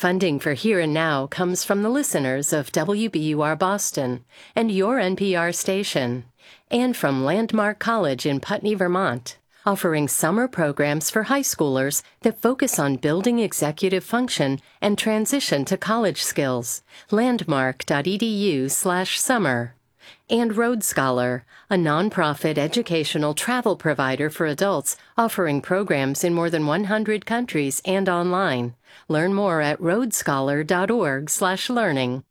Funding for Here and Now comes from the listeners of WBUR Boston and your NPR station, and from Landmark College in Putney, Vermont, offering summer programs for high schoolers that focus on building executive function and transition to college skills. Landmark.edu/summer. And Road Scholar, a nonprofit educational travel provider for adults offering programs in more than 100 countries and online. Learn more at roadscholar.org/learning.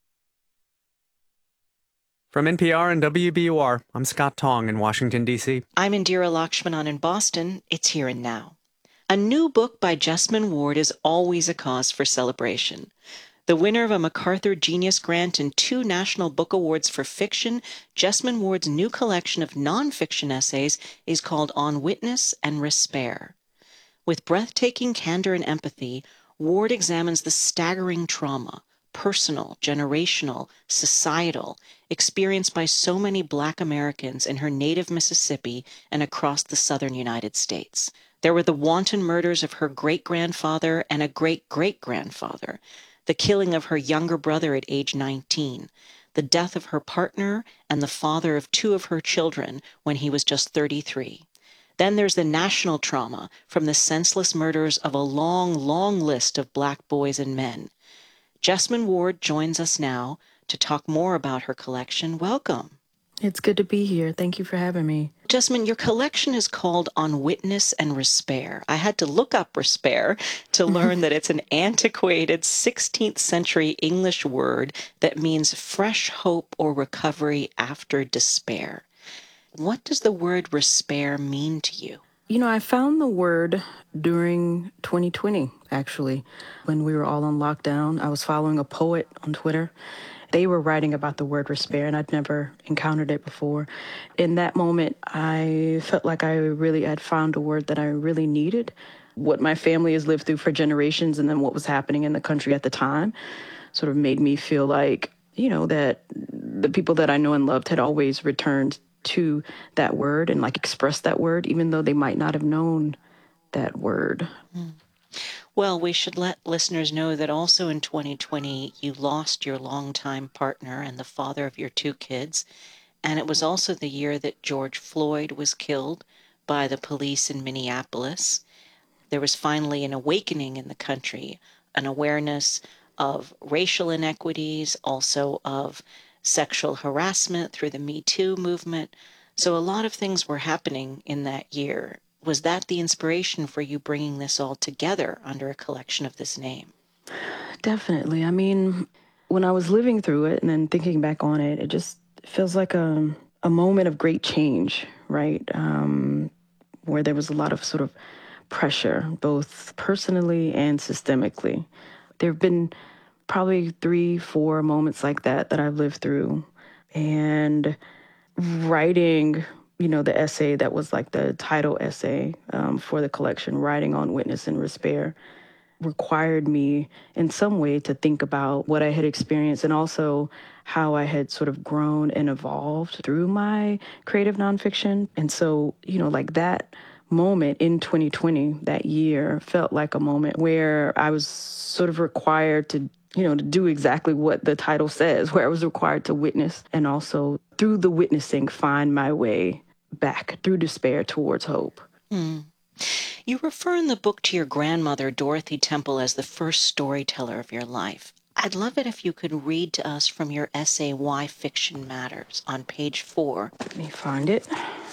From NPR and WBUR, I'm Scott Tong in Washington, D.C. I'm Indira Lakshmanan in Boston. It's Here and Now. A new book by Jesmyn Ward is always a cause for celebration. The winner of a MacArthur Genius Grant and 2 National Book Awards for fiction, Jesmyn Ward's new collection of nonfiction essays is called On Witness and Respair. With breathtaking candor and empathy, Ward examines the staggering trauma, personal, generational, societal, experienced by so many Black Americans in her native Mississippi and across the southern United States. There were the wanton murders of her great-grandfather and a great-great-grandfather, the killing of her younger brother at age 19, the death of her partner and the father of 2 of her children when he was just 33. Then there's the national trauma from the senseless murders of a long, long list of Black boys and men. Jesmyn Ward joins us now to talk more about her collection. Welcome. It's good to be here. Thank you for having me. Jesmyn, your collection is called On Witness and Respair. I had to look up respair to learn that it's an antiquated 16th century English word that means fresh hope or recovery after despair. What does the word respair mean to you? You know, I found the word during 2020, actually, when we were all on lockdown. I was following a poet on Twitter. They were writing about the word respair, and I'd never encountered it before. In that moment, I felt like I really had found a word that I really needed. What my family has lived through for generations and then what was happening in the country at the time sort of made me feel like, you know, that the people that I know and loved had always returned to that word and like expressed that word, even though they might not have known that word. Well, we should let listeners know that also in 2020, you lost your longtime partner and the father of your 2 kids. And it was also the year that George Floyd was killed by the police in Minneapolis. There was finally an awakening in the country, an awareness of racial inequities, also of sexual harassment through the Me Too movement. So a lot of things were happening in that year. Was that the inspiration for you bringing this all together under a collection of this name? Definitely. I mean, when I was living through it and then thinking back on it, it just feels like a moment of great change, right? Where there was a lot of sort of pressure, both personally and systemically. There have been probably 3-4 moments like that I've lived through. And writing, you know, the essay that was like the title essay for the collection, Writing on Witness and Respair, required me in some way to think about what I had experienced and also how I had sort of grown and evolved through my creative nonfiction. And so, you know, like that moment in 2020, that year, felt like a moment where I was sort of required to, you know, to do exactly what the title says, where I was required to witness and also through the witnessing find my way back through despair towards hope. You refer in the book to your grandmother, Dorothy Temple, as the first storyteller of your life. I'd love it if you could read to us from your essay, Why Fiction Matters, on page 4. Let me find it.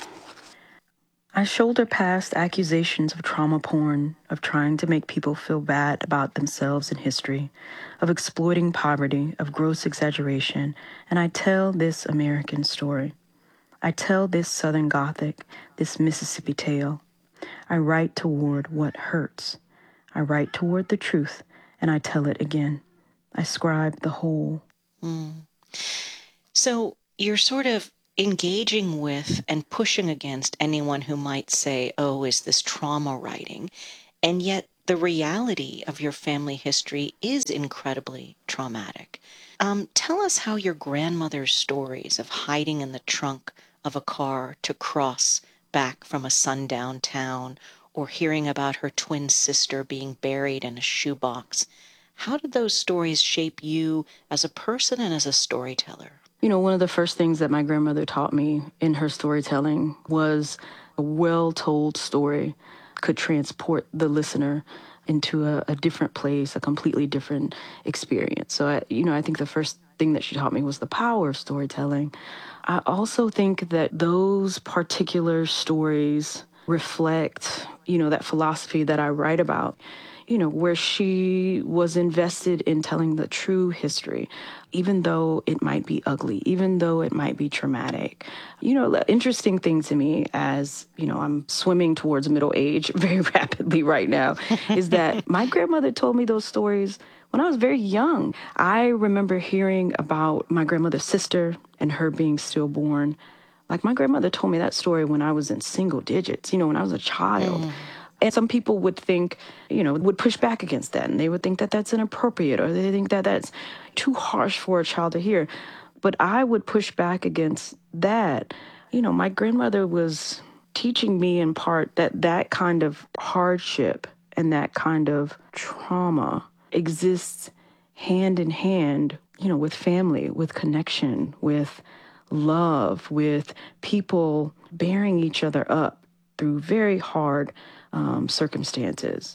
I shoulder past accusations of trauma porn, of trying to make people feel bad about themselves and history, of exploiting poverty, of gross exaggeration, and I tell this American story. I tell this Southern Gothic, this Mississippi tale. I write toward what hurts. I write toward the truth, and I tell it again. I scribe the whole. So you're sort of engaging with and pushing against anyone who might say, oh, is this trauma writing? And yet the reality of your family history is incredibly traumatic. Tell us how your grandmother's stories of hiding in the trunk of a car to cross back from a sundown town or hearing about her twin sister being buried in a shoebox, How did those stories shape you as a person and as a storyteller? One of the first things that my grandmother taught me in her storytelling was a well-told story could transport the listener into a different place, a completely different experience. So, I think the first thing that she taught me was the power of storytelling. I also think that those particular stories reflect, that philosophy that I write about, where she was invested in telling the true history, even though it might be ugly, even though it might be traumatic. The interesting thing to me as, I'm swimming towards middle age very rapidly right now, is that my grandmother told me those stories when I was very young. I remember hearing about my grandmother's sister and her being stillborn. Like, my grandmother told me that story when I was in single digits, when I was a child. And some people would think, would push back against that. And they would think that that's inappropriate, or they think that that's too harsh for a child to hear. But I would push back against that. My grandmother was teaching me in part that that kind of hardship and that kind of trauma exists hand in hand, with family, with connection, with love, with people bearing each other up through very hard circumstances.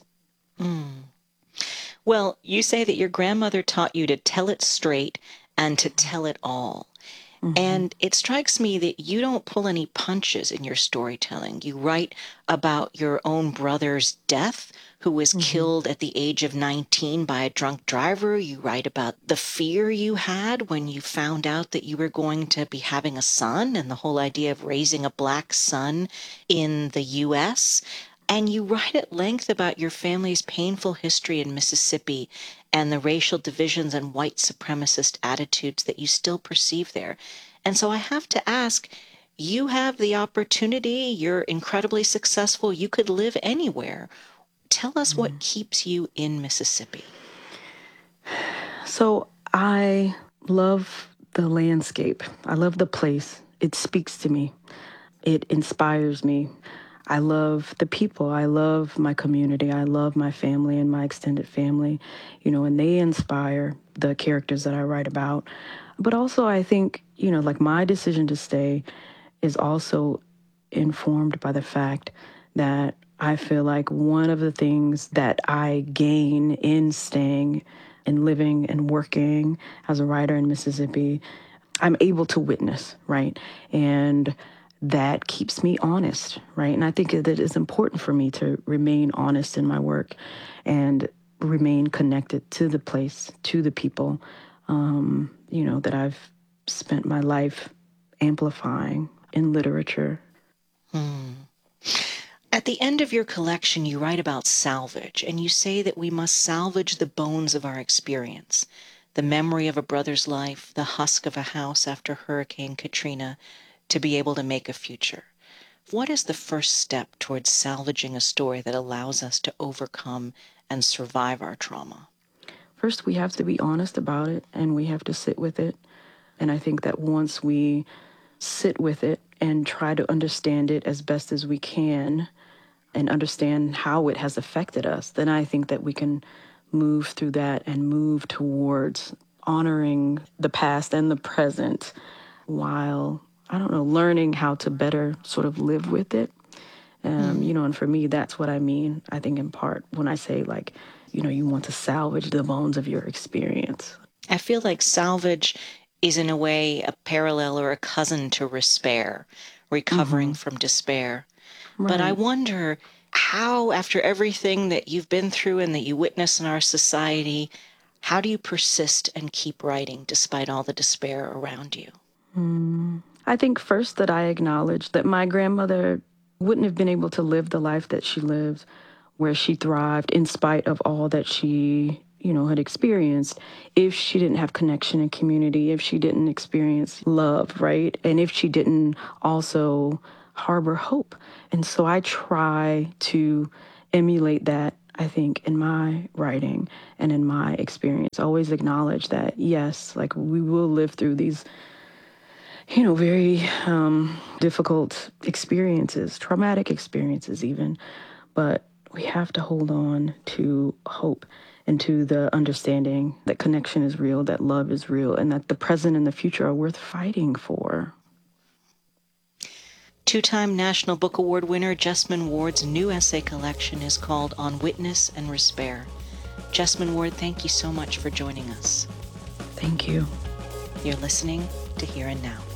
Well, you say that your grandmother taught you to tell it straight and to tell it all. And it strikes me that you don't pull any punches in your storytelling. You write about your own brother's death, who was killed at the age of 19 by a drunk driver. You write about the fear you had when you found out that you were going to be having a son and the whole idea of raising a black son in the U.S. And you write at length about your family's painful history in Mississippi and the racial divisions and white supremacist attitudes that you still perceive there. And so I have to ask, you have the opportunity, you're incredibly successful, you could live anywhere. Tell us what keeps you in Mississippi. So I love the landscape. I love the place. It speaks to me. It inspires me. I love the people. I love my community. I love my family and my extended family, and they inspire the characters that I write about. But also, I think, like, my decision to stay is also informed by the fact that I feel like one of the things that I gain in staying and living and working as a writer in Mississippi, I'm able to witness, right? And that keeps me honest, right? And I think that it's important for me to remain honest in my work and remain connected to the place, to the people, that I've spent my life amplifying in literature. At the end of your collection, you write about salvage, and you say that we must salvage the bones of our experience, the memory of a brother's life, the husk of a house after Hurricane Katrina, to be able to make a future. What is the first step towards salvaging a story that allows us to overcome and survive our trauma? First, we have to be honest about it, and we have to sit with it. And I think that once we sit with it and try to understand it as best as we can and understand how it has affected us, then I think that we can move through that and move towards honoring the past and the present while, learning how to better sort of live with it. And for me, that's what I mean, I think, in part, when I say, like, you want to salvage the bones of your experience. I feel like salvage is in a way a parallel or a cousin to despair, recovering from despair. Right. But I wonder how, after everything that you've been through and that you witness in our society, how do you persist and keep writing despite all the despair around you? I think first that I acknowledge that my grandmother wouldn't have been able to live the life that she lived, where she thrived in spite of all that she, had experienced, if she didn't have connection and community, if she didn't experience love, right? And if she didn't also harbor hope. And so I try to emulate that, I think, in my writing and in my experience. Always acknowledge that, yes, like, we will live through these very difficult experiences, traumatic experiences even. But we have to hold on to hope and to the understanding that connection is real, that love is real, and that the present and the future are worth fighting for. Two-time National Book Award winner Jesmyn Ward's new essay collection is called On Witness and Respair. Jesmyn Ward, thank you so much for joining us. Thank you. You're listening to Here and Now.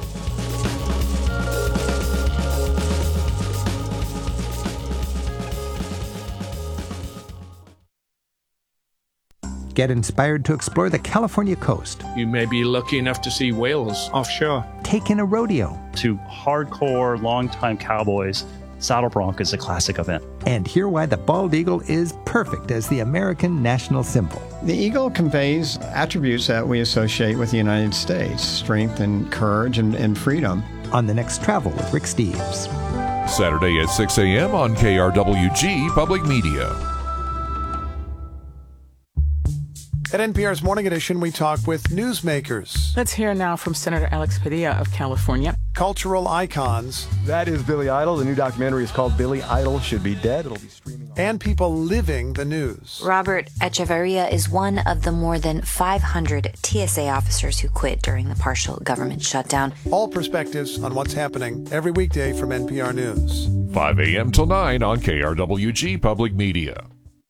Get inspired to explore the California coast. You may be lucky enough to see whales offshore. Take in a rodeo. To hardcore, longtime cowboys, Saddle Bronc is a classic event. And hear why the bald eagle is perfect as the American national symbol. The eagle conveys attributes that we associate with the United States: strength and courage and freedom. On the next Travel with Rick Steves. Saturday at 6 a.m. on KRWG Public Media. At NPR's Morning Edition, we talk with newsmakers. Let's hear now from Senator Alex Padilla of California. Cultural icons. That is Billy Idol. The new documentary is called Billy Idol Should Be Dead. It'll be streaming. And people living the news. Robert Echeverria is one of the more than 500 TSA officers who quit during the partial government shutdown. All perspectives on what's happening every weekday from NPR News. 5 a.m. till 9 on KRWG Public Media.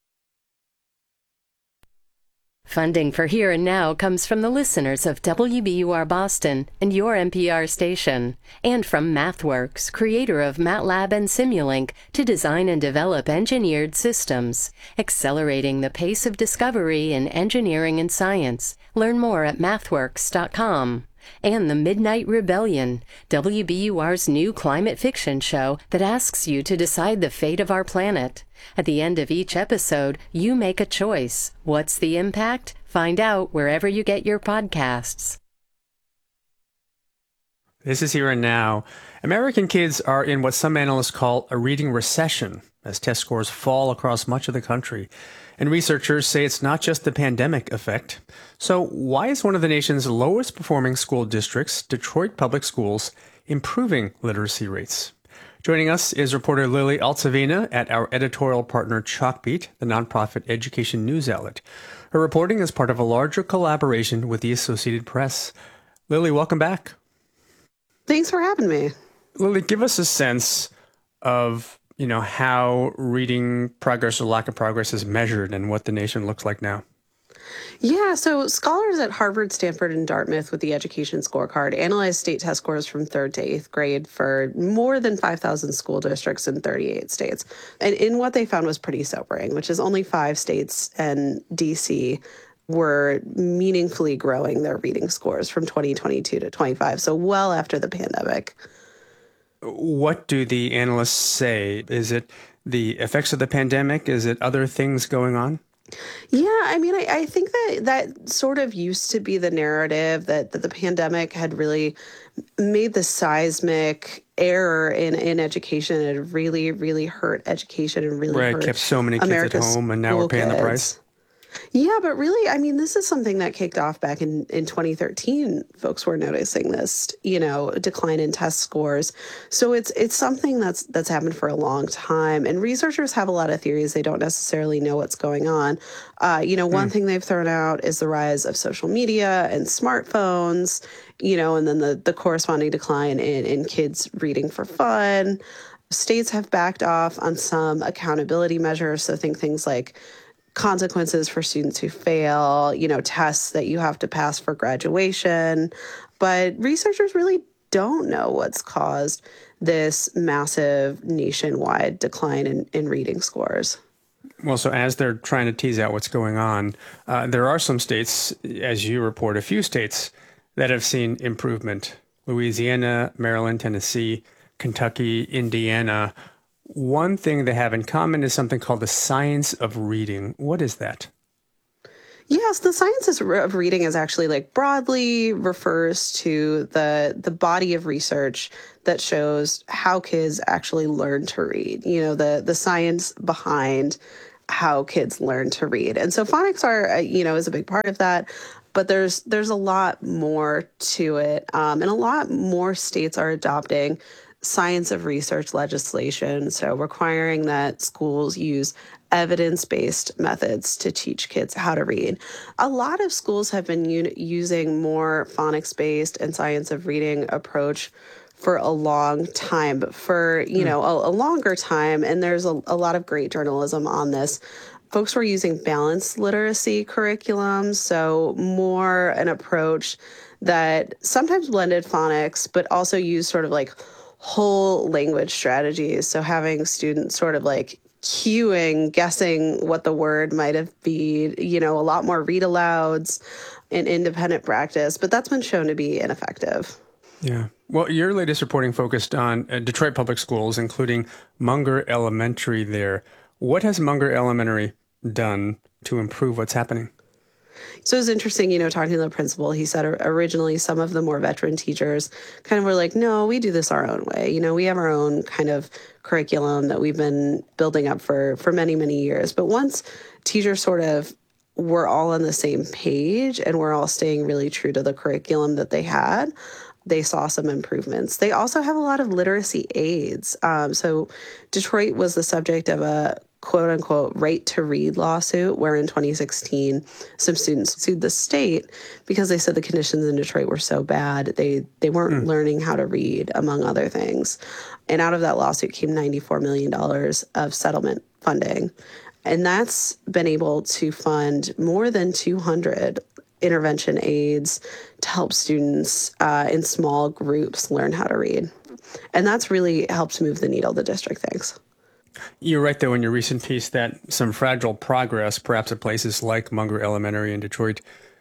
Funding for Here and Now comes from the listeners of WBUR Boston and your NPR station, and from MathWorks, creator of MATLAB and Simulink, to design and develop engineered systems, accelerating the pace of discovery in engineering and science. Learn more at mathworks.com. And The Midnight Rebellion, WBUR's new climate fiction show that asks you to decide the fate of our planet. At the end of each episode, you make a choice. What's the impact? Find out wherever you get your podcasts. This is Here and Now. American kids are in what some analysts call a reading recession as test scores fall across much of the country. And researchers say it's not just the pandemic effect. So why is one of the nation's lowest performing school districts, Detroit Public Schools, improving literacy rates? Joining us is reporter Lily Altsavina at our editorial partner Chalkbeat, the nonprofit education news outlet. Her reporting is part of a larger collaboration with the Associated Press. Lily, welcome back. Thanks for having me. Lily, give us a sense of how reading progress or lack of progress is measured and what the nation looks like now. Yeah, so scholars at Harvard, Stanford, and Dartmouth with the Education Scorecard analyzed state test scores from 3rd to 8th grade for more than 5,000 school districts in 38 states. And in what they found was pretty sobering, which is only 5 states and D.C. were meaningfully growing their reading scores from 2022 to 25, so well after the pandemic. What do the analysts say? Is it the effects of the pandemic? Is it other things going on? Yeah, I mean, I think that sort of used to be the narrative that the pandemic had really made the seismic error in education. It really, really hurt education and really hurt kept so many kids America's at home, and now we're paying the price. Yeah, but really, I mean, this is something that kicked off back in 2013. Folks were noticing this, decline in test scores. So it's something that's happened for a long time. And researchers have a lot of theories. They don't necessarily know what's going on. One thing they've thrown out is the rise of social media and smartphones, and then the corresponding decline in kids reading for fun. States have backed off on some accountability measures. So think things like consequences for students who fail, tests that you have to pass for graduation. But researchers really don't know what's caused this massive nationwide decline in reading scores. Well, so as they're trying to tease out what's going on, there are some states, as you report, a few states that have seen improvement. Louisiana, Maryland, Tennessee, Kentucky, Indiana. One thing they have in common is something called the science of reading. What is that? Yes, the science of reading is actually broadly refers to the body of research that shows how kids actually learn to read, the science behind how kids learn to read. And so phonics is a big part of that. But there's a lot more to it. And a lot more states are adopting science of research legislation, so requiring that schools use evidence-based methods to teach kids how to read. A lot of schools have been using more phonics-based and science of reading approach for a long time, but for, a longer time, and there's a lot of great journalism on this. Folks were using balanced literacy curriculum, so more an approach that sometimes blended phonics, but also used sort of like whole language strategies. So having students sort of like cueing, guessing what the word might have been, a lot more read alouds and independent practice, but that's been shown to be ineffective. Yeah. Well, your latest reporting focused on Detroit public schools, including Munger Elementary there. What has Munger Elementary done to improve what's happening? So it's interesting, talking to the principal, he said originally some of the more veteran teachers kind of were like, no, we do this our own way. We have our own kind of curriculum that we've been building up for many, many years. But once teachers sort of were all on the same page and we're all staying really true to the curriculum that they had, they saw some improvements. They also have a lot of literacy aids. So Detroit was the subject of a quote unquote right to read lawsuit, where in 2016, some students sued the state because they said the conditions in Detroit were so bad. They weren't learning how to read, among other things. And out of that lawsuit came $94 million of settlement funding. And that's been able to fund more than 200 intervention aids to help students in small groups learn how to read. And that's really helped move the needle, the district thinks. You're right, though, in your recent piece that some fragile progress, perhaps at places like Munger Elementary in Detroit,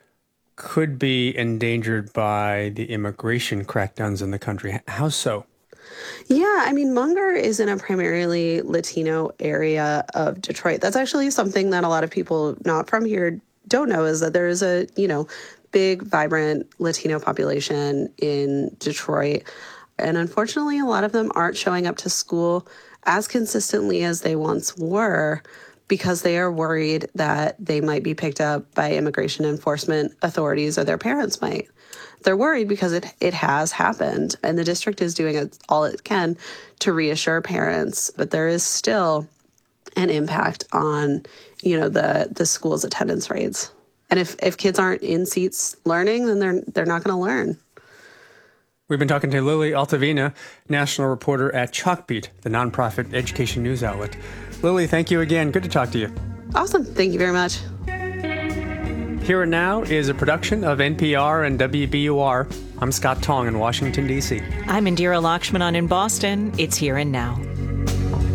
could be endangered by the immigration crackdowns in the country. How so? Yeah, Munger is in a primarily Latino area of Detroit. That's actually something that a lot of people not from here don't know, is that there is a, big, vibrant Latino population in Detroit. And unfortunately, a lot of them aren't showing up to school as consistently as they once were because they are worried that they might be picked up by immigration enforcement authorities or their parents might. They're worried because it has happened, and the district is doing all it can to reassure parents, but there is still an impact on, the school's attendance rates. And if kids aren't in seats learning, then they're not going to learn. We've been talking to Lily Altavina, national reporter at Chalkbeat, the nonprofit education news outlet. Lily, thank you again. Good to talk to you. Awesome. Thank you very much. Here and Now is a production of NPR and WBUR. I'm Scott Tong in Washington, D.C. I'm Indira Lakshmanan in Boston. It's Here and Now.